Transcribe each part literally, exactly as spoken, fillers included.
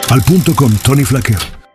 Al punto con Tony Flaqueo.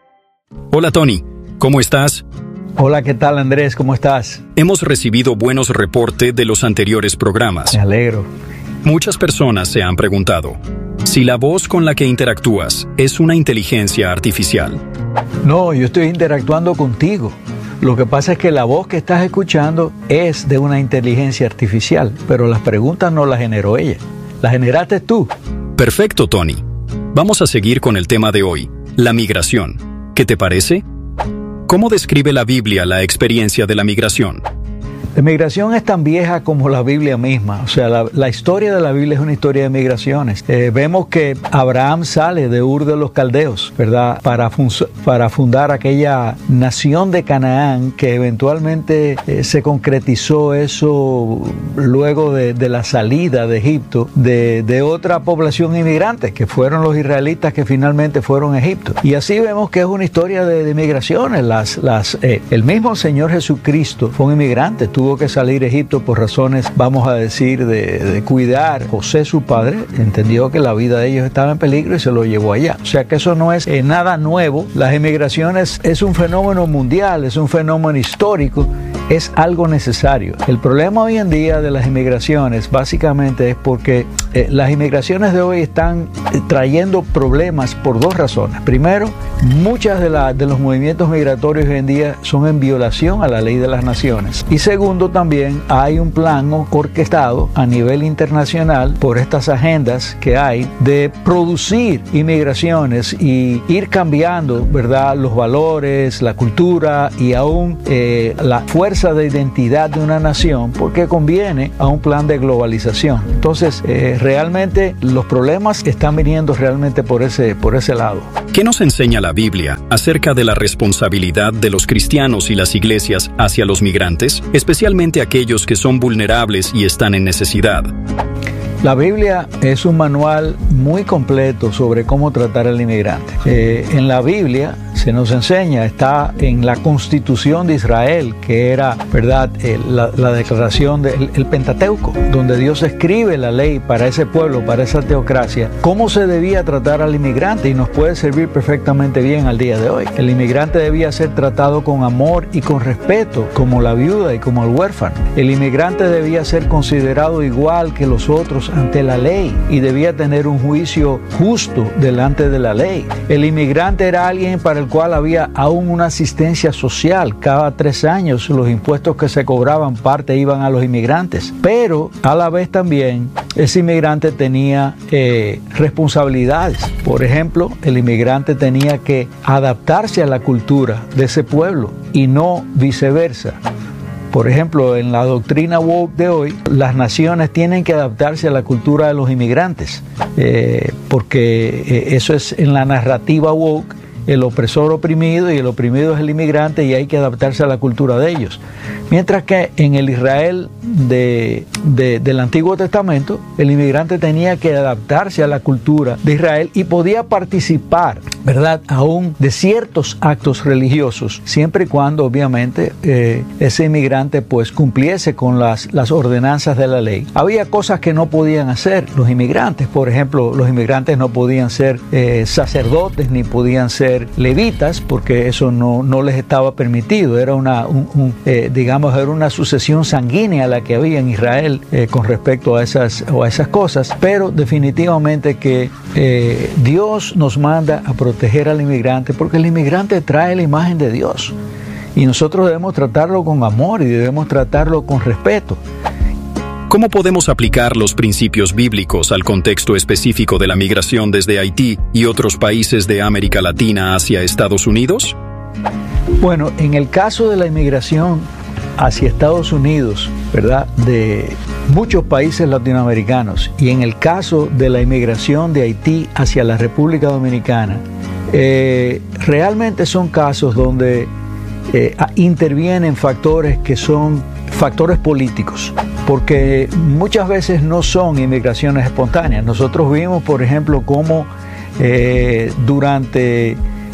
Hola Tony, ¿cómo estás? Hola, ¿qué tal Andrés? ¿Cómo estás? Hemos recibido buenos reportes de los anteriores programas. Me alegro. Muchas personas se han preguntado si la voz con la que interactúas es una inteligencia artificial. No, yo estoy interactuando contigo. Lo que pasa es que la voz que estás escuchando es de una inteligencia artificial, pero las preguntas no las generó ella. Las generaste tú. Perfecto, Tony. Vamos a seguir con el tema de hoy, la migración. ¿Qué te parece? ¿Cómo describe la Biblia la experiencia de la migración? La migración es tan vieja como la Biblia misma. O sea, la, la historia de la Biblia es una historia de migraciones. Eh, vemos que Abraham sale de Ur de los Caldeos, ¿verdad? Para, fun- para fundar aquella nación de Canaán que eventualmente eh, se concretizó eso luego de, de la salida de Egipto de, de otra población inmigrante, que fueron los israelitas que finalmente fueron a Egipto. Y así vemos que es una historia de, de migraciones. Las, las, eh, el mismo Señor Jesucristo fue un inmigrante. Tuvo que salir a Egipto por razones, vamos a decir, de, de cuidar. José, su padre, entendió que la vida de ellos estaba en peligro y se lo llevó allá. O sea que eso no es eh, nada nuevo. Las emigraciones es un fenómeno mundial, es un fenómeno histórico, es algo necesario. El problema hoy en día de las emigraciones básicamente es porque eh, las emigraciones de hoy están eh, trayendo problemas por dos razones. Primero, muchas de, la, de los movimientos migratorios hoy en día son en violación a la ley de las naciones. Y segundo, también hay un plan orquestado a nivel internacional por estas agendas que hay de producir inmigraciones y ir cambiando, ¿verdad?, los valores, la cultura y aún eh, la fuerza de identidad de una nación, porque conviene a un plan de globalización. Entonces, eh, realmente los problemas están viniendo realmente por ese, por ese lado. ¿Qué nos enseña la Biblia acerca de la responsabilidad de los cristianos y las iglesias hacia los migrantes, especialmente aquellos que son vulnerables y están en necesidad? La Biblia es un manual muy completo sobre cómo tratar al inmigrante. Eh, en la Biblia se nos enseña, está en la Constitución de Israel, que era, ¿verdad?, eh, la, la declaración del el Pentateuco, donde Dios escribe la ley para ese pueblo, para esa teocracia, cómo se debía tratar al inmigrante, y nos puede servir perfectamente bien al día de hoy. El inmigrante debía ser tratado con amor y con respeto, como la viuda y como el huérfano. El inmigrante debía ser considerado igual que los otros ante la ley y debía tener un juicio justo delante de la ley. El inmigrante era alguien para el cual había aún una asistencia social. Cada tres años los impuestos que se cobraban parte iban a los inmigrantes, pero a la vez también ese inmigrante tenía eh, responsabilidades. Por ejemplo, el inmigrante tenía que adaptarse a la cultura de ese pueblo y no viceversa. Por ejemplo, en la doctrina woke de hoy, las naciones tienen que adaptarse a la cultura de los inmigrantes, eh, porque eh, eso es en la narrativa woke, el opresor oprimido, y el oprimido es el inmigrante y hay que adaptarse a la cultura de ellos. Mientras que en el Israel de, de, del Antiguo Testamento, el inmigrante tenía que adaptarse a la cultura de Israel y podía participar, ¿verdad?, aún de ciertos actos religiosos, siempre y cuando obviamente eh, ese inmigrante pues cumpliese con las, las ordenanzas de la ley. Había cosas que no podían hacer los inmigrantes. Por ejemplo, los inmigrantes no podían ser eh, sacerdotes ni podían ser levitas, porque eso no, no les estaba permitido. Era una, un, un, eh, digamos, era una sucesión sanguínea la que había en Israel eh, con respecto a esas, a esas cosas, pero definitivamente que eh, Dios nos manda a proteger al inmigrante, porque el inmigrante trae la imagen de Dios y nosotros debemos tratarlo con amor y debemos tratarlo con respeto. ¿Cómo podemos aplicar los principios bíblicos al contexto específico de la migración desde Haití y otros países de América Latina hacia Estados Unidos? Bueno, en el caso de la inmigración hacia Estados Unidos, ¿verdad?, de muchos países latinoamericanos, y en el caso de la inmigración de Haití hacia la República Dominicana, eh, realmente son casos donde eh, intervienen factores que son factores políticos, porque muchas veces no son inmigraciones espontáneas. Nosotros vimos, por ejemplo, cómo eh, durante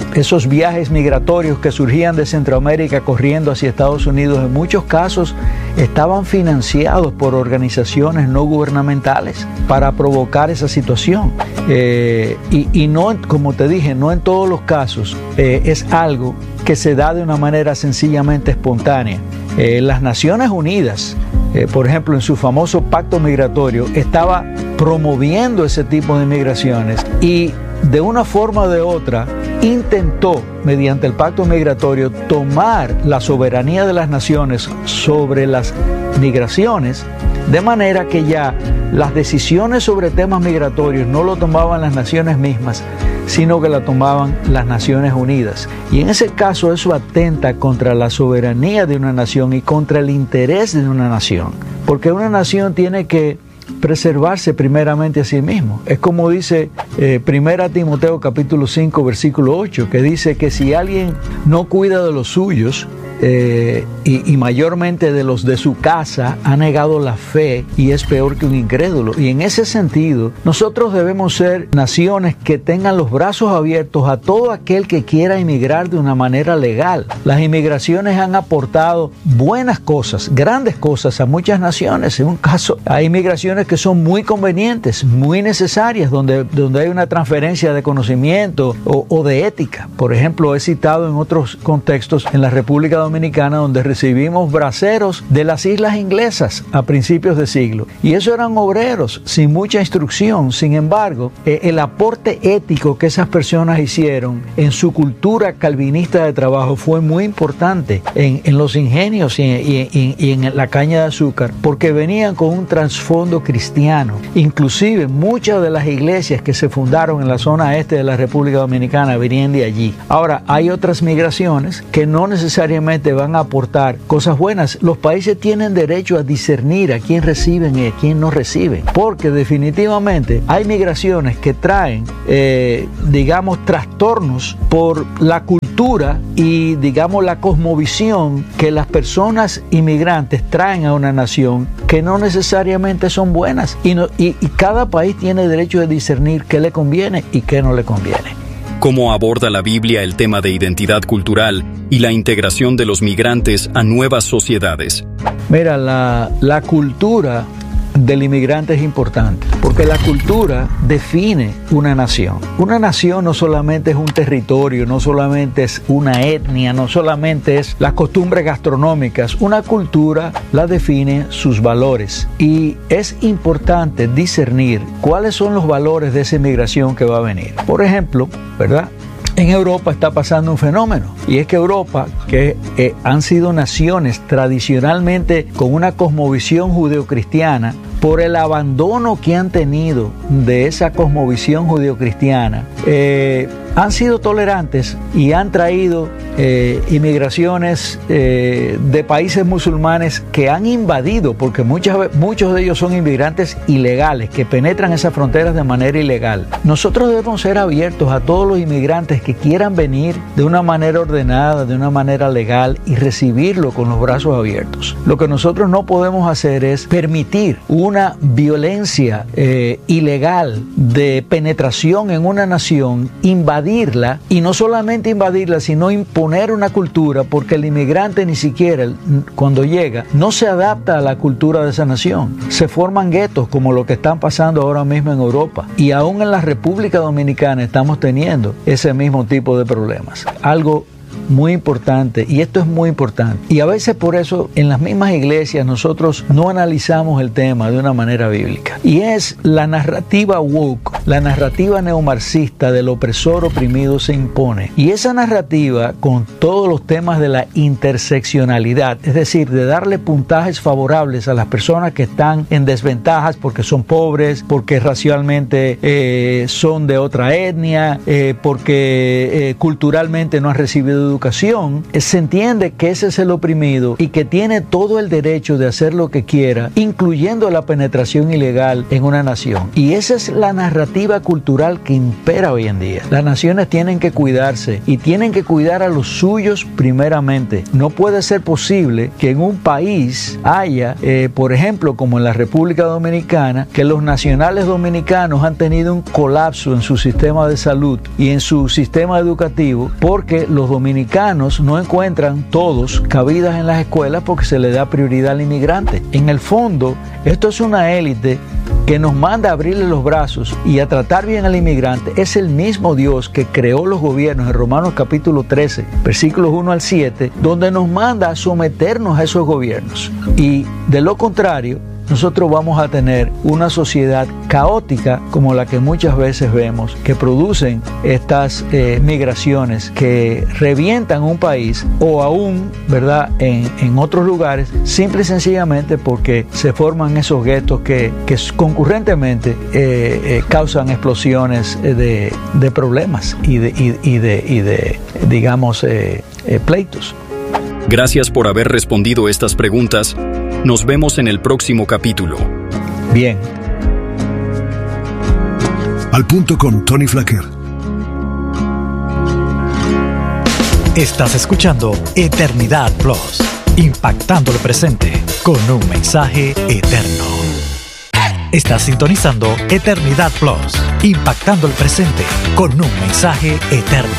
esos viajes migratorios que surgían de Centroamérica corriendo hacia Estados Unidos, en muchos casos estaban financiados por organizaciones no gubernamentales para provocar esa situación. Eh, y, y no, como te dije, no en todos los casos eh, es algo que se da de una manera sencillamente espontánea. Eh, las Naciones Unidas, eh, por ejemplo, en su famoso pacto migratorio, estaba promoviendo ese tipo de migraciones y de una forma o de otra intentó, mediante el pacto migratorio, tomar la soberanía de las naciones sobre las migraciones, de manera que ya las decisiones sobre temas migratorios no lo tomaban las naciones mismas, sino que la tomaban las Naciones Unidas. Y en ese caso eso atenta contra la soberanía de una nación y contra el interés de una nación, porque una nación tiene que preservarse primeramente a sí mismo. Es como dice eh, Primera Timoteo capítulo cinco versículo ocho, que dice que si alguien no cuida de los suyos, Eh, y, y mayormente de los de su casa, ha negado la fe y es peor que un incrédulo. Y en ese sentido, nosotros debemos ser naciones que tengan los brazos abiertos a todo aquel que quiera inmigrar de una manera legal. Las inmigraciones han aportado buenas cosas, grandes cosas a muchas naciones. En un caso, hay inmigraciones que son muy convenientes, muy necesarias, donde, donde hay una transferencia de conocimiento o, o de ética. Por ejemplo, he citado en otros contextos en la República Dominicana Dominicana, donde recibimos braceros de las islas inglesas a principios de siglo, y esos eran obreros sin mucha instrucción. Sin embargo, eh, el aporte ético que esas personas hicieron en su cultura calvinista de trabajo fue muy importante en, en los ingenios y, y, y, y en la caña de azúcar, porque venían con un trasfondo cristiano. Inclusive muchas de las iglesias que se fundaron en la zona este de la República Dominicana venían de allí. Ahora, hay otras migraciones que no necesariamente van a aportar cosas buenas. Los países tienen derecho a discernir a quién reciben y a quién no reciben, porque definitivamente hay migraciones que traen, eh, digamos, trastornos por la cultura y, digamos, la cosmovisión que las personas inmigrantes traen a una nación, que no necesariamente son buenas, y, no, y, y cada país tiene derecho de discernir qué le conviene y qué no le conviene. ¿Cómo aborda la Biblia el tema de identidad cultural y la integración de los migrantes a nuevas sociedades? Mira, la, la cultura del inmigrante es importante, porque la cultura define una nación. Una nación no solamente es un territorio, no solamente es una etnia, no solamente es las costumbres gastronómicas. Una cultura la define sus valores, y es importante discernir cuáles son los valores de esa inmigración que va a venir. Por ejemplo, ¿verdad? En Europa está pasando un fenómeno, y es que Europa, que eh, han sido naciones tradicionalmente con una cosmovisión judeocristiana, por el abandono que han tenido de esa cosmovisión judeocristiana, eh, han sido tolerantes y han traído eh, inmigraciones eh, de países musulmanes que han invadido, porque muchas, muchos de ellos son inmigrantes ilegales que penetran esas fronteras de manera ilegal. Nosotros debemos ser abiertos a todos los inmigrantes que quieran venir de una manera ordenada, de una manera legal, y recibirlo con los brazos abiertos. Lo que nosotros no podemos hacer es permitir una violencia eh, ilegal de penetración en una nación, invadirla, y no solamente invadirla, sino imponer una cultura, porque el inmigrante ni siquiera cuando llega no se adapta a la cultura de esa nación. Se forman guetos como lo que están pasando ahora mismo en Europa, y aún en la República Dominicana estamos teniendo ese mismo tipo de problemas. Algo muy importante, y esto es muy importante, y a veces por eso en las mismas iglesias nosotros no analizamos el tema de una manera bíblica, y es la narrativa woke, la narrativa neomarxista del opresor oprimido se impone. Y esa narrativa, con todos los temas de la interseccionalidad, es decir, de darle puntajes favorables a las personas que están en desventajas porque son pobres, porque racialmente eh, son de otra etnia, eh, porque eh, culturalmente no han recibido educación, educación, se entiende que ese es el oprimido y que tiene todo el derecho de hacer lo que quiera, incluyendo la penetración ilegal en una nación. Y esa es la narrativa cultural que impera hoy en día. Las naciones tienen que cuidarse y tienen que cuidar a los suyos primeramente. No puede ser posible que en un país haya, eh, por ejemplo, como en la República Dominicana, que los nacionales dominicanos han tenido un colapso en su sistema de salud y en su sistema educativo porque los dominicanos no encuentran todos cabidas en las escuelas porque se le da prioridad al inmigrante. En el fondo, esto es una élite que nos manda a abrirle los brazos y a tratar bien al inmigrante. Es el mismo Dios que creó los gobiernos en Romanos capítulo trece, versículos uno al siete, donde nos manda a someternos a esos gobiernos. Y de lo contrario, nosotros vamos a tener una sociedad caótica como la que muchas veces vemos, que producen estas eh, migraciones que revientan un país o aún, ¿verdad?, en, en otros lugares, simple y sencillamente porque se forman esos guetos que, que concurrentemente eh, eh, causan explosiones de, de problemas y de, y, y de, y de digamos, eh, eh, pleitos. Gracias por haber respondido estas preguntas. Nos vemos en el próximo capítulo. Bien. Al punto con Tony Flacker. Estás escuchando Eternidad Plus, impactando el presente con un mensaje eterno. Estás sintonizando Eternidad Plus, impactando el presente con un mensaje eterno.